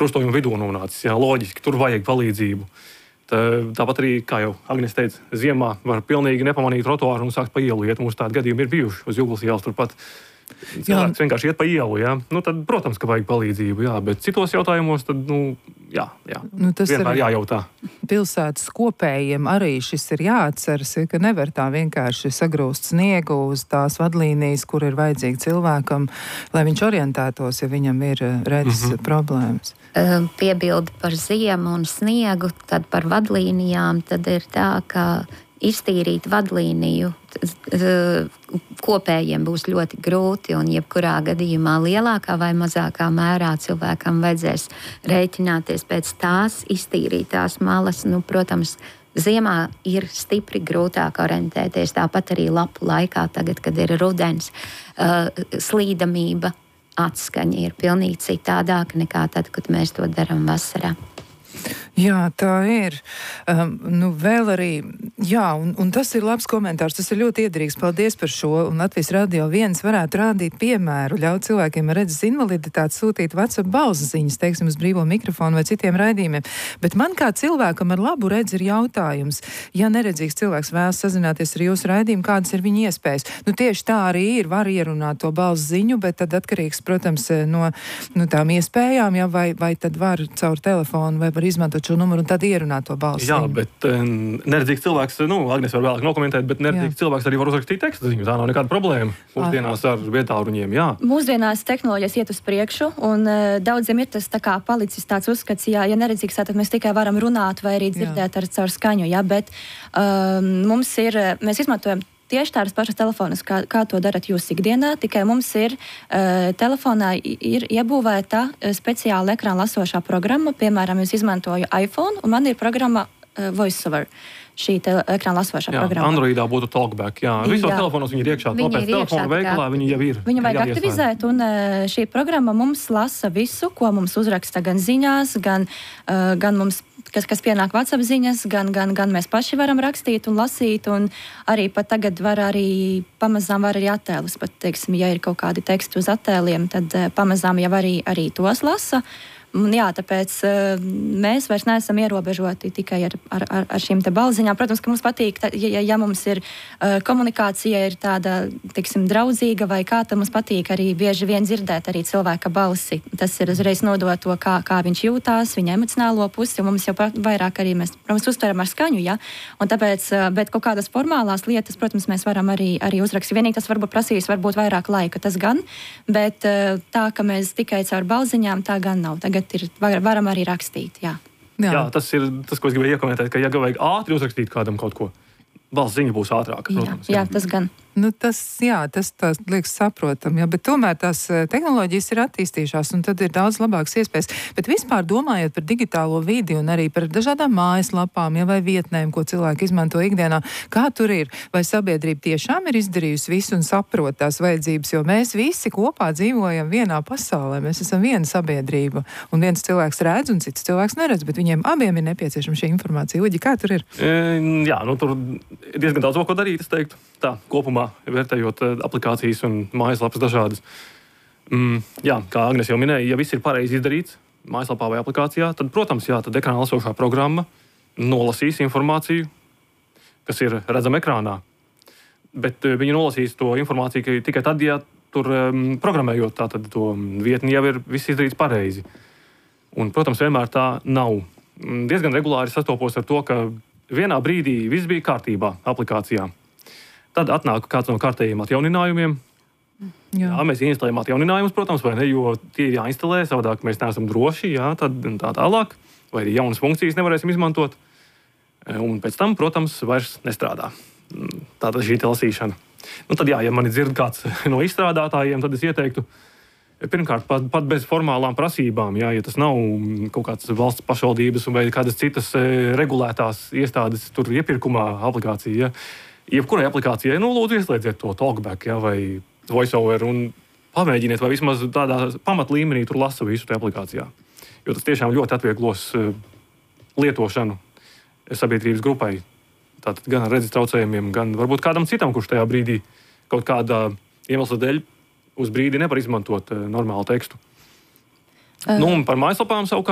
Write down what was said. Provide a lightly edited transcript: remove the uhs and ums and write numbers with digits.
krustojuma vidū nonācis. Jā, loģiski, tur vajag palīdzību. Tāpat arī, kā jau Agnes teica, ziemā var pilnīgi nepamanīt trotuāru un sākt pa ielu iet. Mums tādi gadījumi ir bijuši uz Juglas ielas turpat. Cilvēks vienkārši iet pa ielu, jā. Tad, protams, ka vajag palīdzību, jā, bet citos jautājumos, tad, jā. Tas vienmēr jājautā. Pilsētas kopējiem arī šis ir jāatceras, ka nevar tā vienkārši sagrūst sniegu uz tās vadlīnijas, kur ir vajadzīgi cilvēkam, lai viņš orientētos, ja viņam ir redzes problēmas. Piebildi par ziemu un sniegu, tad par vadlīnijām, tad ir tā, ka iztīrīt vadlīniju kopējiem būs ļoti grūti, un jebkurā gadījumā lielākā vai mazākā mērā cilvēkam vajadzēs rēķināties pēc tās iztīrītās malas. Protams, ziemā ir stipri grūtāk orientēties, tāpat arī lapu laikā, tagad, kad ir rudens, slīdamība, atskaņa ir pilnīgi citādāka nekā tad, kad mēs to darām vasarā. Jā, tā ir. Vēl arī, jā, un tas ir labs komentārs, tas ir ļoti iederīgs. Paldies par šo, un Latvijas Radio 1 varētu rādīt piemēru, ļaut cilvēkiem ar redzes invaliditāti sūtīt WhatsApp balss ziņas, teiksim, uz brīvo mikrofonu vai citiem raidījumiem. Bet man kā cilvēkam ar labu redzi ir jautājums, ja neredzīgs cilvēks vēlas sazināties ar jūsu raidījumu, kādas ir viņa iespējas? Tieši tā arī ir, var ierunāt to balss ziņu, bet tad atkarīgs, protams, no tām iespējām, ja, vai tad var caur telefonu, vai var izmantot šo numuru un tad ierunāt to balsi. Jā, bet neredzīgs cilvēks, Agnes var vēlāk nokomentēt, bet neredzīgs cilvēks arī var uzrakstīt tekstu ziņu. Tā nav nekāda problēma mūsdienās ar vietāluņiem, jā. Mūsdienās tehnoloģijas iet uz priekšu, un daudziem ir tas tā kā palicis tāds uzskats, ja neredzīgs, tad mēs tikai varam runāt vai arī dzirdēt caur skaņu, jā, bet mēs izmantojam tieši tādas pašas telefonas, kā to darat jūs ikdienā, tikai mums ir telefonā ir iebūvēta speciāla ekrāna lasošā programma. Piemēram, es izmantoju iPhone, un man ir programma VoiceOver. Šī ekrāna lasošā programma. Androidā būtu TalkBack, jā. Visos telefonos viņi ir iekšā. Tāpēc telefonu veikalā viņi jau ir. Viņu vajag aktivizēt, un šī programma mums lasa visu, ko mums uzraksta gan ziņās, gan mums, kas pienāk WhatsApp ziņas, gan mēs paši varam rakstīt un lasīt, un arī pat tagad pamazām var arī attēlus, pat, teiksim, ja ir kaut kādi teksti uz attēliem, tad pamazām jau arī tos lasa. Jā, tāpēc mēs vairs neesam ierobežoti tikai ar šīm te balziņām. Protams, ka mums patīk, ja mums ir komunikācija ir tāda, teiksim, draudzīga vai kā, tad mums patīk arī bieži vien dzirdēt arī cilvēka balsi. Tas ir uzreiz nodot to, kā viņš jūtās, viņa emocionālo pusi, un mums jau vairāk arī mēs, protams, uztveram ar skaņu, ja? Un tāpēc, bet kaut kādas formālās lietas, protams, mēs varam arī uzrakstīt. Vienīgi tas varbūt prasīs vairāk laika, tas gan, bet tā, ka mēs tikai caur balziņām, tā gan nav. Tagad varam arī rakstīt, jā. Jā, tas ir tas, ko es gribēju iekomentēt, ka ja vajag ātri uzrakstīt kādam kaut ko, balss ziņa būs ātrāka, protams. Jā, tas gan. Tas liekas saprotam, jā, bet tomēr tās tehnoloģijas ir attīstījušās, un tad ir daudz labākas iespējas. Bet vispār domājot par digitālo vidi un arī par dažādām mājaslapām, ja, vai vietnēm, ko cilvēki izmanto ikdienā, kā tur ir? Vai sabiedrība tiešām ir izdarījusi visu un saprot tās vajadzības, jo mēs visi kopā dzīvojam vienā pasaulē, mēs esam viena sabiedrība, un viens cilvēks redz un cits cilvēks neredz, bet viņiem abiem ir nepieciešama šī informācija. Uģi, kā tur ir? Jā, tur ir diezgan daudz ko darīt, es teiktu. Tā, kopumā, vērtējot aplikācijas un mājaslapas dažādas. Jā, kā Agnes jau minēja, ja viss ir pareizi izdarīts mājaslapā vai aplikācijā, tad, protams, tad ekrāna lasošā programma nolasīs informāciju, kas ir redzama ekrānā. Bet viņi nolasīs to informāciju tikai tad, ja tur programmējot tātad to vietni jau ir viss izdarīts pareizi. Un, protams, vienmēr tā nav. Diezgan regulāri sastopos ar to, ka vienā brīdī viss bija kārtībā aplikācijā. Tad atnāk kāds no kārtējiem atjauninājumiem. Jā, mēs instalējam atjauninājumus, protams, vai ne, jo tie ir jāinstalē, savādāk mēs neesam droši, jā, tad tā tālāk, vai arī jaunas funkcijas nevarēsim izmantot. Un pēc tam, protams, vairs nestrādā. Tāda šī lasīšana. Tad jā, ja mani dzird kāds no izstrādātājiem, tad es ieteiktu, pirmkārt, pat bez formālām prasībām, jā, ja tas nav kaut kāds valsts pašvaldības vai kādas citas regulētās iestādes tur iepirkumā aplikācija, ja. Jebkurai aplikācijai, lūdzu, ieslēdziet to TalkBack, ja, vai VoiceOver un pamēģiniet, vai vismaz tādā pamatlīmenī tur lasa visu tajā aplikācijā. Jo tas tiešām ļoti atvieglos lietošanu sabiedrības grupai. Tātad gan ar redzes traucējumiem, gan varbūt kādam citam, kurš tajā brīdī kaut kādā iemesla dēļ uz brīdi nevar izmantot normālu tekstu. Un par mājaslapām savukārt